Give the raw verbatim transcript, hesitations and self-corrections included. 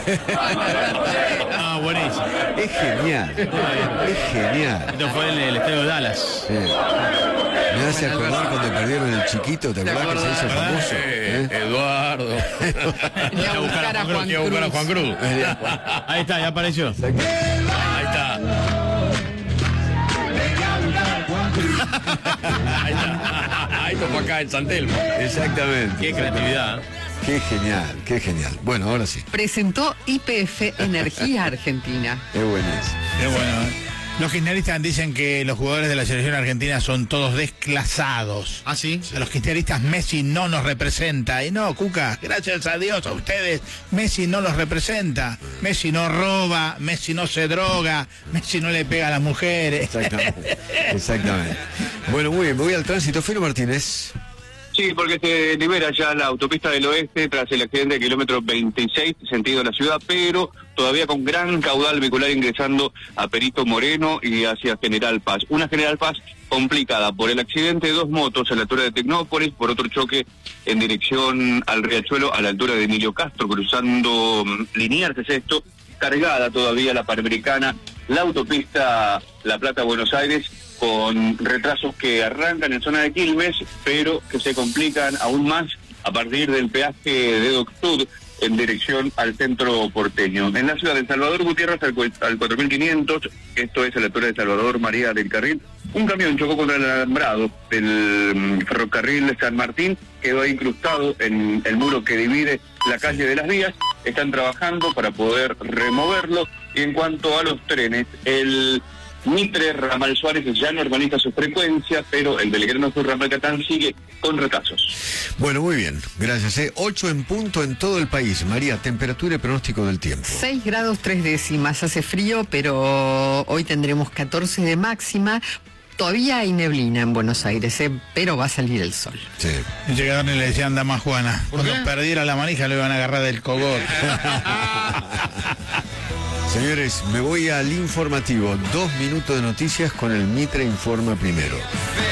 Ah, buenísimo. Es genial. Es genial. Esto fue en el estadio de Dallas. Sí. Me hace acordar cuando perdieron el chiquito, ¿te acordás que se hizo famoso? Eh, Eduardo. Voy a buscar a Juan Voy a buscar a Juan Cruz. Ahí está, ya apareció. Ahí está. Ahí está. Ahí tocó acá en San Telmo. Exactamente. Qué creatividad. Qué genial, qué genial. Bueno, ahora sí. Presentó Y P F Energía Argentina. Es buenísimo. Qué bueno, ¿eh? Los kirchneristas dicen que los jugadores de la selección argentina son todos desclasados. ¿Ah, sí? A los kirchneristas Messi no nos representa. Y no, Cuca, gracias a Dios a ustedes, Messi no los representa. Messi no roba, Messi no se droga, Messi no le pega a las mujeres. Exactamente. Exactamente. Bueno, muy bien, me voy al tránsito. Fino Martínez. Sí, porque se libera ya la autopista del oeste tras el accidente de kilómetro veintiséis, sentido de la ciudad, pero todavía con gran caudal vehicular ingresando a Perito Moreno y hacia General Paz. Una General Paz complicada por el accidente de dos motos a la altura de Tecnópolis, por otro choque en dirección al Riachuelo a la altura de Emilio Castro, cruzando Liniers, es esto, cargada todavía la Panamericana, la autopista La Plata-Buenos Aires, con retrasos que arrancan en zona de Quilmes, pero que se complican aún más a partir del peaje de Dock Sud en dirección al centro porteño. En la ciudad de Salvador Gutiérrez, al, al cuatro mil quinientos, esto es a la altura de Salvador María del Carril, un camión chocó contra el alambrado del ferrocarril San Martín, quedó incrustado en el muro que divide la calle de las vías. Están trabajando para poder removerlo. Y en cuanto a los trenes, el Mitre Ramal Suárez ya normaliza su frecuencia, pero el Belgrano Sur Ramal Catán sigue con retrasos. Bueno, muy bien, gracias. ¿eh? ocho en punto en todo el país. María, temperatura y pronóstico del tiempo. seis grados tres décimas, hace frío, pero hoy tendremos catorce de máxima. Todavía hay neblina en Buenos Aires, ¿eh? Pero va a salir el sol. Sí. Llegaron y le decían dama Juana. Cuando perdiera la manija lo iban a agarrar del cogote. Señores, me voy al informativo. Dos minutos de noticias con el Mitre Informa primero.